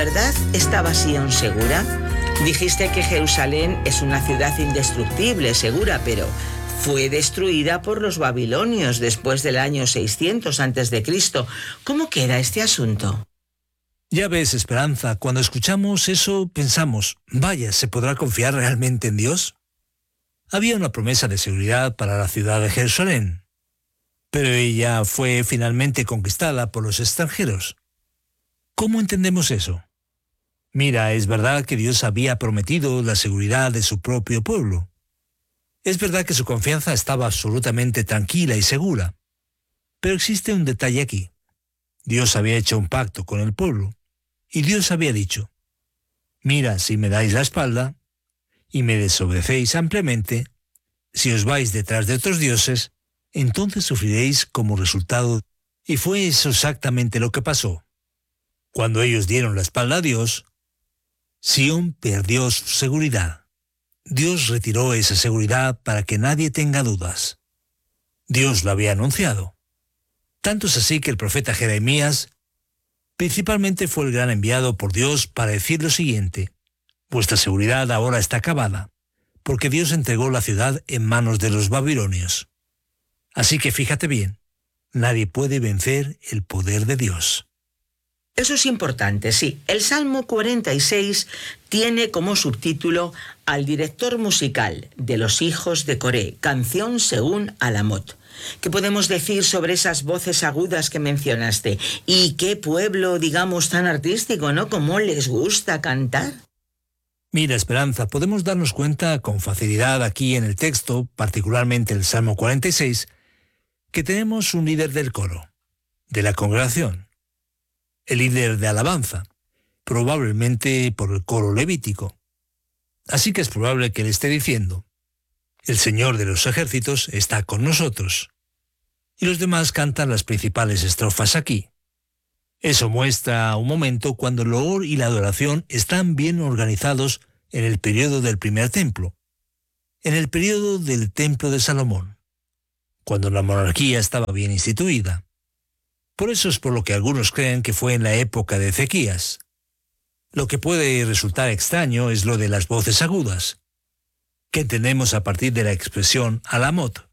¿Verdad estaba Sión segura? Dijiste que Jerusalén es una ciudad indestructible, segura, pero fue destruida por los babilonios después del año 600 a.C. ¿Cómo queda este asunto? Ya ves, Esperanza, cuando escuchamos eso pensamos, vaya, ¿se podrá confiar realmente en Dios? Había una promesa de seguridad para la ciudad de Jerusalén, pero ella fue finalmente conquistada por los extranjeros. ¿Cómo entendemos eso? Mira, es verdad que Dios había prometido la seguridad de su propio pueblo. Es verdad que su confianza estaba absolutamente tranquila y segura. Pero existe un detalle aquí. Dios había hecho un pacto con el pueblo, y Dios había dicho, mira, si me dais la espalda, y me desobedecéis ampliamente, si os vais detrás de otros dioses, entonces sufriréis como resultado. Y fue eso exactamente lo que pasó. Cuando ellos dieron la espalda a Dios, Sión perdió su seguridad. Dios retiró esa seguridad para que nadie tenga dudas. Dios lo había anunciado. Tanto es así que el profeta Jeremías principalmente fue el gran enviado por Dios para decir lo siguiente: vuestra seguridad ahora está acabada, porque Dios entregó la ciudad en manos de los babilonios. Así que fíjate bien, nadie puede vencer el poder de Dios. Eso es importante, sí. El Salmo 46 tiene como subtítulo al director musical de los hijos de Coré, canción según Alamot. ¿Qué podemos decir sobre esas voces agudas que mencionaste? ¿Y qué pueblo, digamos, tan artístico, ¿no? ¿Cómo les gusta cantar? Mira, Esperanza, podemos darnos cuenta con facilidad aquí en el texto, particularmente el Salmo 46, que tenemos un líder del coro, de la congregación. El líder de alabanza, probablemente por el coro levítico. Así que es probable que él esté diciendo, el Señor de los ejércitos está con nosotros. Y los demás cantan las principales estrofas aquí. Eso muestra un momento cuando el loor y la adoración están bien organizados en el periodo del primer templo, en el periodo del templo de Salomón, cuando la monarquía estaba bien instituida. Por eso es por lo que algunos creen que fue en la época de Ezequías. Lo que puede resultar extraño es lo de las voces agudas, que entendemos a partir de la expresión alamot,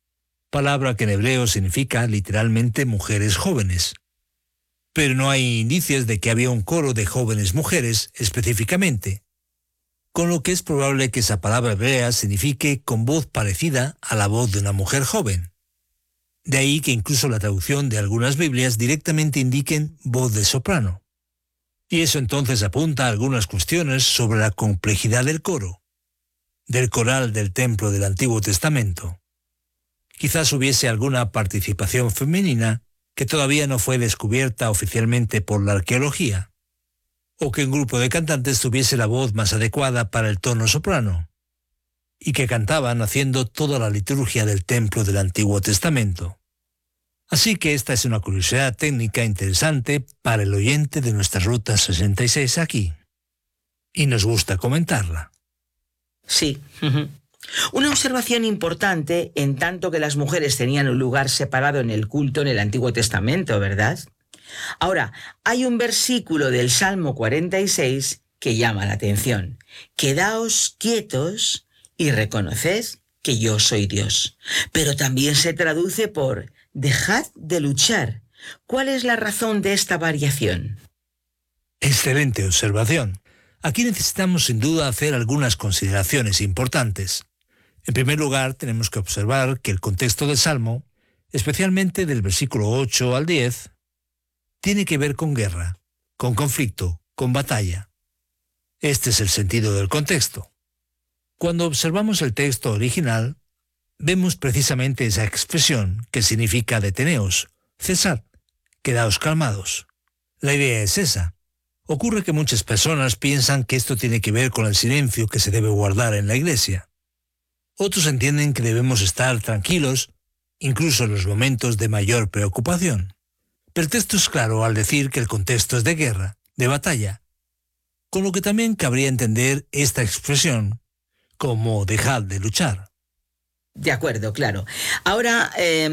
palabra que en hebreo significa literalmente mujeres jóvenes. Pero no hay indicios de que había un coro de jóvenes mujeres específicamente, con lo que es probable que esa palabra hebrea signifique con voz parecida a la voz de una mujer joven. De ahí que incluso la traducción de algunas Biblias directamente indiquen voz de soprano. Y eso entonces apunta a algunas cuestiones sobre la complejidad del coro, del coral del templo del Antiguo Testamento. Quizás hubiese alguna participación femenina que todavía no fue descubierta oficialmente por la arqueología, o que un grupo de cantantes tuviese la voz más adecuada para el tono soprano, y que cantaban haciendo toda la liturgia del templo del Antiguo Testamento. Así que esta es una curiosidad técnica interesante para el oyente de nuestra Ruta 66 aquí. Y nos gusta comentarla. Sí. Una observación importante en tanto que las mujeres tenían un lugar separado en el culto en el Antiguo Testamento, ¿verdad? Ahora, hay un versículo del Salmo 46 que llama la atención. Quedaos quietos y reconoced que yo soy Dios. Pero también se traduce por dejad de luchar. ¿Cuál es la razón de esta variación? Excelente observación. Aquí necesitamos sin duda hacer algunas consideraciones importantes. En primer lugar, tenemos que observar que el contexto del Salmo, especialmente del versículo 8 al 10, tiene que ver con guerra, con conflicto, con batalla. Este es el sentido del contexto. Cuando observamos el texto original, vemos precisamente esa expresión que significa deteneos, cesad, quedaos calmados. La idea es esa. Ocurre que muchas personas piensan que esto tiene que ver con el silencio que se debe guardar en la iglesia. Otros entienden que debemos estar tranquilos, incluso en los momentos de mayor preocupación. Pero el texto es claro al decir que el contexto es de guerra, de batalla, con lo que también cabría entender esta expresión como dejad de luchar. De acuerdo, claro. Ahora,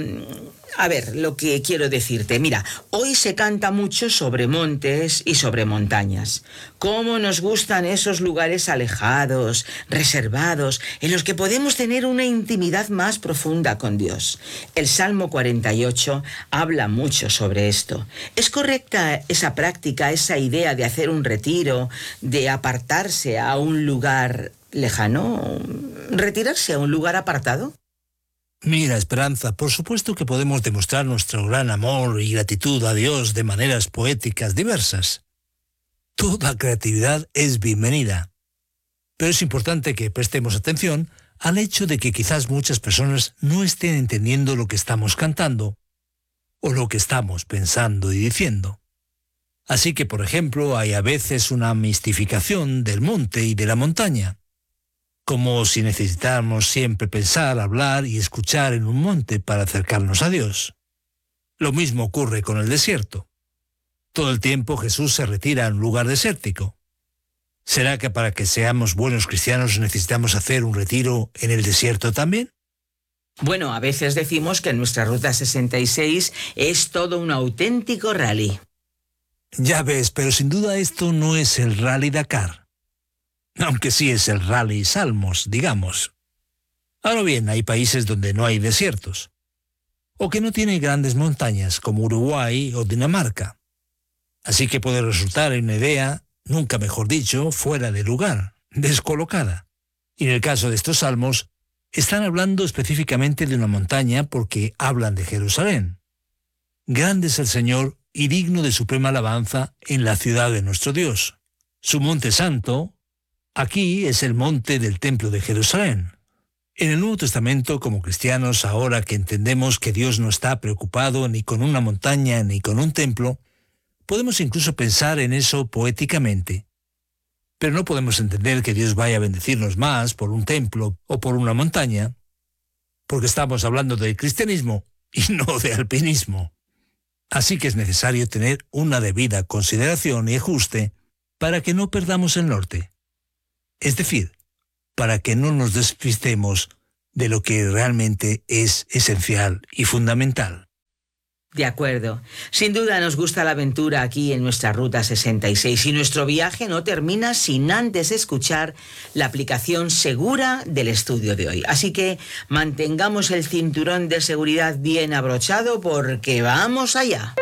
a ver, lo que quiero decirte. Mira, hoy se canta mucho sobre montes y sobre montañas. Cómo nos gustan esos lugares alejados, reservados, en los que podemos tener una intimidad más profunda con Dios. El Salmo 48 habla mucho sobre esto. ¿Es correcta esa práctica, esa idea de hacer un retiro, de apartarse a un lugar lejano? ¿Retirarse a un lugar apartado? Mira, Esperanza, por supuesto que podemos demostrar nuestro gran amor y gratitud a Dios de maneras poéticas diversas. Toda creatividad es bienvenida. Pero es importante que prestemos atención al hecho de que quizás muchas personas no estén entendiendo lo que estamos cantando o lo que estamos pensando y diciendo. Así que, por ejemplo, hay a veces una mistificación del monte y de la montaña, como si necesitáramos siempre pensar, hablar y escuchar en un monte para acercarnos a Dios. Lo mismo ocurre con el desierto. Todo el tiempo Jesús se retira a un lugar desértico. ¿Será que para que seamos buenos cristianos necesitamos hacer un retiro en el desierto también? Bueno, a veces decimos que nuestra Ruta 66 es todo un auténtico rally. Ya ves, pero sin duda esto no es el Rally Dakar. Aunque sí es el Rally Salmos, digamos. Ahora bien, hay países donde no hay desiertos, o que no tienen grandes montañas, como Uruguay o Dinamarca. Así que puede resultar una idea, nunca mejor dicho, fuera de lugar, descolocada. Y en el caso de estos salmos, están hablando específicamente de una montaña porque hablan de Jerusalén. Grande es el Señor y digno de suprema alabanza en la ciudad de nuestro Dios. Su monte santo, aquí es el monte del templo de Jerusalén. En el Nuevo Testamento, como cristianos, ahora que entendemos que Dios no está preocupado ni con una montaña ni con un templo, podemos incluso pensar en eso poéticamente. Pero no podemos entender que Dios vaya a bendecirnos más por un templo o por una montaña, porque estamos hablando del cristianismo y no de alpinismo. Así que es necesario tener una debida consideración y ajuste para que no perdamos el norte. Es decir, para que no nos despistemos de lo que realmente es esencial y fundamental. De acuerdo. Sin duda nos gusta la aventura aquí en nuestra Ruta 66 y nuestro viaje no termina sin antes escuchar la aplicación segura del estudio de hoy. Así que mantengamos el cinturón de seguridad bien abrochado porque vamos allá.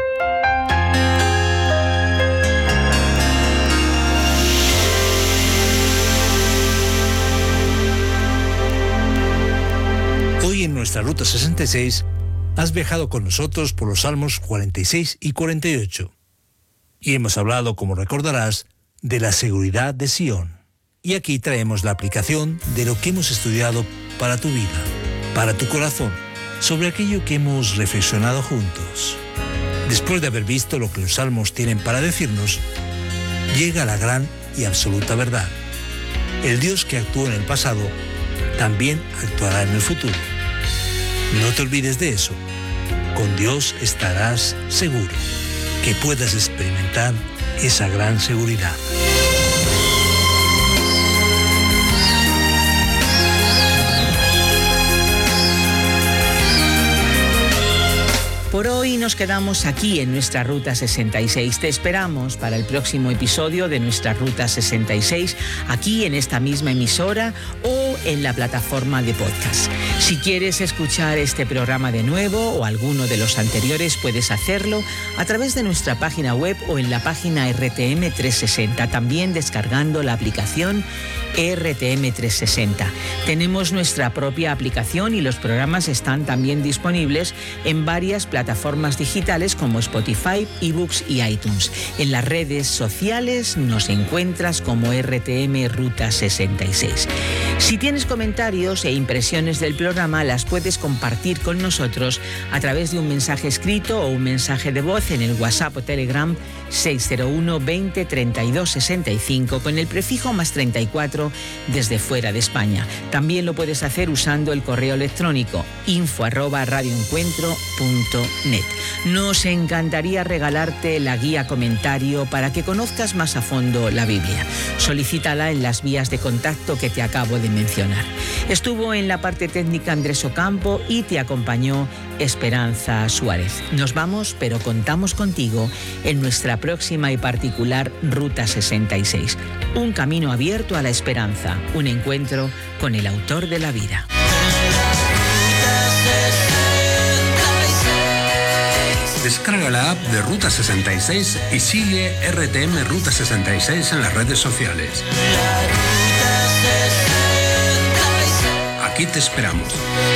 Hoy en nuestra Ruta 66 has viajado con nosotros por los Salmos 46 y 48. Y hemos hablado, como recordarás, de la seguridad de Sion. Y aquí traemos la aplicación de lo que hemos estudiado para tu vida, para tu corazón, sobre aquello que hemos reflexionado juntos. Después de haber visto lo que los Salmos tienen para decirnos, llega la gran y absoluta verdad. El Dios que actuó en el pasado también actuará en el futuro. No te olvides de eso. Con Dios estarás seguro, que puedas experimentar esa gran seguridad. Por hoy nos quedamos aquí en nuestra Ruta 66. Te esperamos para el próximo episodio de nuestra Ruta 66, aquí en esta misma emisora o en la plataforma de podcast. Si quieres escuchar este programa de nuevo o alguno de los anteriores, puedes hacerlo a través de nuestra página web o en la página RTM 360, también descargando la aplicación RTM 360. Tenemos nuestra propia aplicación y los programas están también disponibles en varias plataformas digitales como Spotify, eBooks y iTunes. En las redes sociales nos encuentras como RTM Ruta 66. Si tienes comentarios e impresiones del programa, las puedes compartir con nosotros a través de un mensaje escrito o un mensaje de voz en el WhatsApp o Telegram 601 20 32 65 con el prefijo +34 desde fuera de España. También lo puedes hacer usando el correo electrónico info@radioencuentro.net. Nos encantaría regalarte la guía comentario para que conozcas más a fondo la Biblia. Solicítala en las vías de contacto que te acabo de de mencionar. Estuvo en la parte técnica Andrés Ocampo y te acompañó Esperanza Suárez. Nos vamos, pero contamos contigo en nuestra próxima y particular Ruta 66. Un camino abierto a la esperanza, un encuentro con el autor de la vida. Descarga la app de Ruta 66 y sigue RTM Ruta 66 en las redes sociales. Aquí te esperamos.